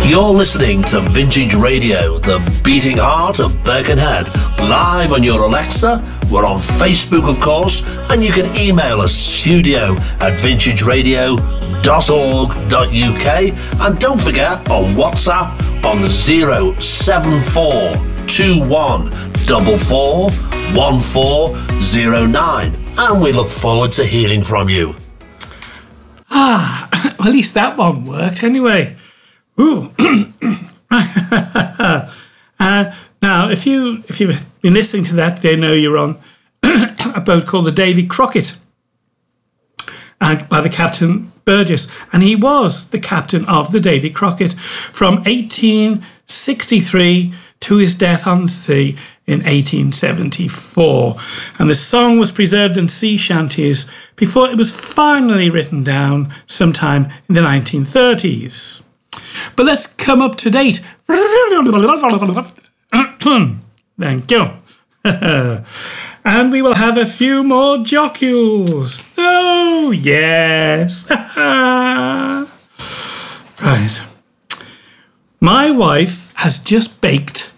You're listening to Vintage Radio, the beating heart of Birkenhead, live on your Alexa. We're on Facebook, of course, and you can email us studio@vintageradio.org.uk, and don't forget on WhatsApp on 07441441409, and we look forward to hearing from you. Well, at least that one worked anyway. Ooh. Now, if you've been listening to that, they know you're on a boat called the Davy Crockett, and by the Captain Burgess, and he was the captain of the Davy Crockett from 1863 to his death on sea in 1874. And the song was preserved in sea shanties before it was finally written down sometime in the 1930s. But let's come up to date. Thank you. And we will have a few more jocules. Oh, yes. Right. My wife has just baked